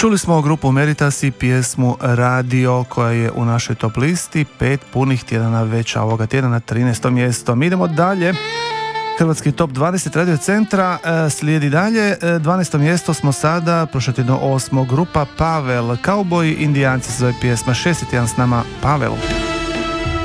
Čuli smo grupu Meritas i pjesmu Radio koja je u našoj top listi 5 punih tjedana već, a ovoga tjedna na 13. mjesto. Mi idemo dalje. Hrvatski top 20 Radio Centra slijedi dalje. 12. mjesto smo sada, prošlo tjedno 8. grupa Pavel, Kauboji Indijanci, zove pjesma. 6. tjedan s nama Pavel.